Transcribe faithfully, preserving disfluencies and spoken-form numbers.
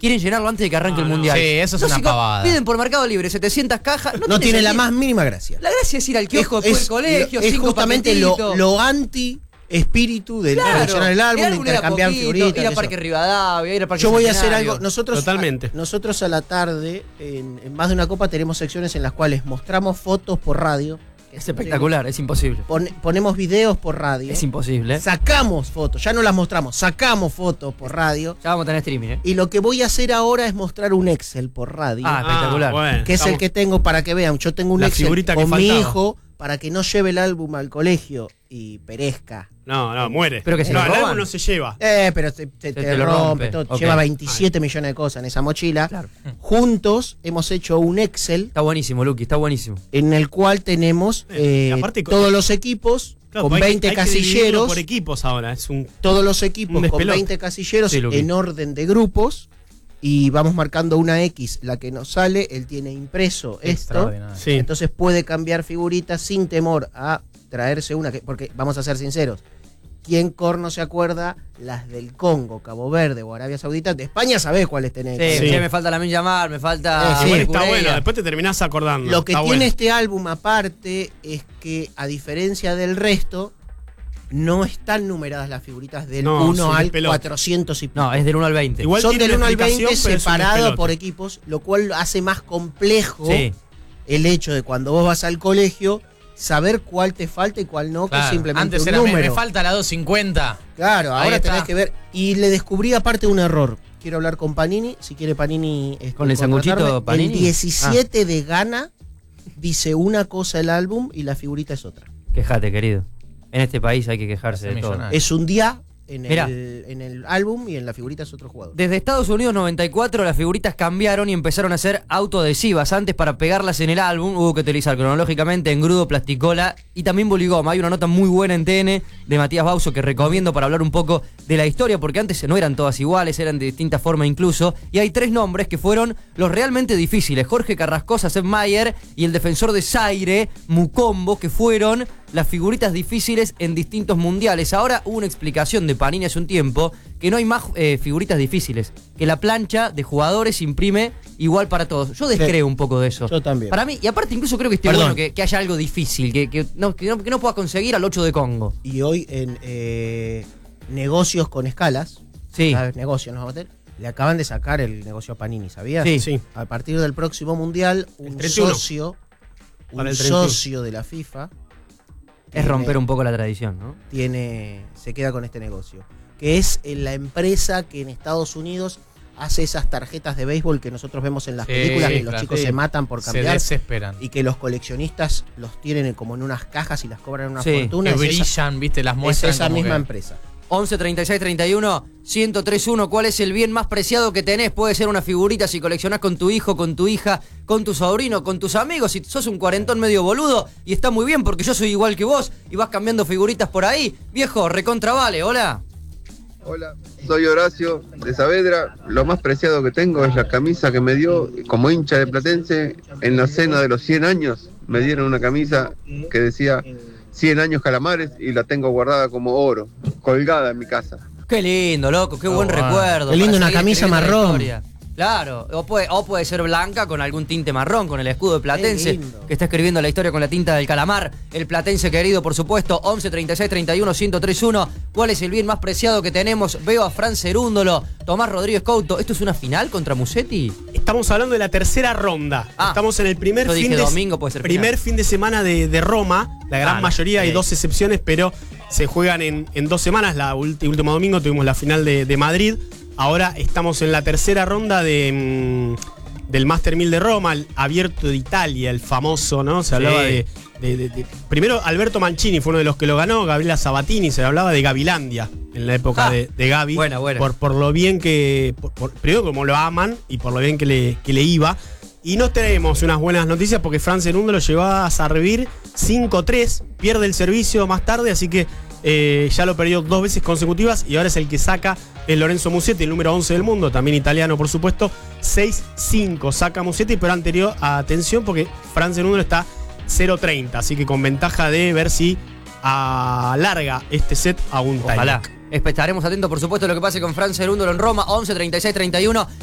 quieren llenarlo antes de que arranque no, el no. Mundial. Sí, eso es no, una si pavada. Piden por Mercado Libre setecientas cajas. No, No tiene la sentido. más mínima gracia. La gracia es ir al kiosco después del colegio, es cinco justamente lo, paquetitos. lo anti espíritu del Claro, coleccionar el álbum, de intercambiar poquito, figuritas. ir a eso. Parque Rivadavia, ir a Parque Yo voy a hacer Centenario. algo. Nosotros, Totalmente. A, nosotros a la tarde, en, en Más de una Copa, tenemos secciones en las cuales mostramos fotos por radio. Es espectacular, es imposible. Pon, ponemos videos por radio. Es imposible. Sacamos fotos, ya no las mostramos, sacamos fotos por radio. Ya vamos a tener streaming, ¿eh? Y lo que voy a hacer ahora es mostrar un Excel por radio. Ah, espectacular. Ah, bueno, que es el estamos- que tengo para que vean. Yo tengo un La Excel figurita que con mi faltaba. hijo para que no lleve el álbum al colegio y perezca. No, no, muere. Pero que se no, lo el roban. álbum no se lleva. Eh, pero te, te- Se te te lo rompe, rompe. todo. Ok. Lleva veintisiete millones de cosas en esa mochila. Claro. Juntos hemos hecho un Excel Está buenísimo, Luqui, está buenísimo. en el cual tenemos Eh, eh, aparte, todos los equipos Claro, con hay que- veinte hay que dividirlo casilleros. por equipos ahora, es un Todos los equipos Un con despelote. veinte casilleros Sí, Luqui. en orden de grupos. Y vamos marcando una X, la que nos sale. Él tiene impreso esto. Extraordinario. sí. Entonces puede cambiar figuritas sin temor a traerse una. Que, porque vamos a ser sinceros. ¿Quién corno se acuerda las del Congo, Cabo Verde o Arabia Saudita? De España sabés cuáles tenés. Sí, Sí. che, me falta la Llamar, me falta. Eh, sí. Igual está Cureia. bueno, después te terminás acordando. Lo que está tiene bueno. este álbum aparte es que, a diferencia del resto, no están numeradas las figuritas del No, uno son al despelote. cuatrocientos y pico. No, es del uno al veinte. Igual Son tiene del una uno al explicación, veinte pero es un separado despelote. por equipos, lo cual hace más complejo Sí. el hecho de cuando vos vas al colegio saber cuál te falta y cuál no, que Claro, es simplemente antes un era, me, número. me falta la doscientos cincuenta. Claro, Ahí ahora está. tenés que ver. Y le descubrí aparte un error. Quiero hablar con Panini, si quiere Panini... este, ¿Con el sanguchito contratarme. Panini? El diecisiete de Ghana dice una cosa el álbum y la figurita es otra. Quejate, querido. En este país hay que quejarse de todo. Millonario. Es un día en Mirá. el, en el álbum y en la figurita es otro jugador. Desde Estados Unidos noventa y cuatro las figuritas cambiaron y empezaron a ser autoadhesivas. Antes, para pegarlas en el álbum hubo que utilizar cronológicamente engrudo, plasticola y también boligoma. Hay una nota muy buena en T N de Matías Bauso que recomiendo para hablar un poco de la historia, porque antes no eran todas iguales, eran de distinta forma incluso. Y hay tres nombres que fueron los realmente difíciles: Jorge Carrascosa, Sepp Maier y el defensor de Zaire, Mukombo, que fueron las figuritas difíciles en distintos mundiales. Ahora hubo una explicación de Panini hace un tiempo que no hay más eh, figuritas difíciles, que la plancha de jugadores imprime igual para todos. Yo descreo Sí. un poco de eso. Yo también. Para mí, y aparte incluso creo que esté Perdón. bueno que, que haya algo difícil, que, que, no, que, no, que no pueda conseguir al ocho de Congo. Y hoy en eh, negocios con escalas, Sí. ¿sabes? Negocios nos vamos a meter, le acaban de sacar el negocio a Panini, ¿sabías? Sí. Sí. A partir del próximo mundial, un treinta y uno. socio, Para un el treinta y uno. socio de la FIFA Es romper un poco la tradición, ¿no? tiene, se queda con este negocio, que es eh, la empresa que en Estados Unidos hace esas tarjetas de béisbol que nosotros vemos en las Sí, películas, que los claro. chicos Sí. se matan por Se cambiar desesperan. y que los coleccionistas los tienen como en unas cajas y las cobran una Sí, fortuna. Que Es esa, brillan, viste, las es muestran. esa como misma que- empresa. once treinta y seis treinta y uno ciento tres uno. ¿Cuál es el bien más preciado que tenés? Puede ser una figurita si coleccionás con tu hijo, con tu hija, con tu sobrino, con tus amigos. Si sos un cuarentón medio boludo, y está muy bien porque yo soy igual que vos y vas cambiando figuritas por ahí. Viejo, recontra vale, hola. Hola, soy Horacio de Saavedra. Lo más preciado que tengo es la camisa que me dio como hincha de Platense en la cena de los cien años. Me dieron una camisa que decía cien años Calamares y la tengo guardada como oro, colgada en mi casa. Qué lindo, loco, qué buen Oh, wow. recuerdo. Qué lindo, para una seguir camisa escribiendo la marrón. historia. Claro, o puede, o puede ser blanca con algún tinte marrón, con el escudo de Platense, Qué lindo. que está escribiendo la historia con la tinta del calamar. El Platense querido, por supuesto. Once treinta y seis treinta y uno ciento tres uno. ¿Cuál es el bien más preciado que tenemos? Veo a Fran Cerúndolo, Tomás Rodríguez Couto. ¿Esto es una final contra Musetti? Estamos hablando de la tercera ronda. Ah, Estamos en el primer yo fin dije de domingo, puede ser primer final. fin de semana de, de Roma. La gran Claro, mayoría, hay sí. dos excepciones, pero se juegan en, en dos semanas. La ulti- último domingo tuvimos la final de, de Madrid. Ahora estamos en la tercera ronda de, mm, del Master mil de Roma, el Abierto de Italia, el famoso, ¿no? Se hablaba Sí. de, de- de- de- primero Alberto Mancini fue uno de los que lo ganó, Gabriela Sabatini, se hablaba de Gavilandia en la época Ah, de, de Gavi. buena, buena. Por, por lo bien que, por- por- primero como lo aman y por lo bien que le, que le iba. Y nos tenemos unas buenas noticias porque Fran Cerúndolo lo llevaba a servir cinco tres, pierde el servicio más tarde, así que eh, ya lo perdió dos veces consecutivas y ahora es el que saca el Lorenzo Musetti, el número once del mundo, también italiano por supuesto, seis cinco saca Musetti, pero anterior, atención porque Fran Cerúndolo está cero treinta, así que con ventaja de ver si alarga este set a un Ojalá. tie-break. Estaremos atentos, por supuesto, a lo que pase con Fran Cerúndolo en Roma. Once treinta y seis treinta y uno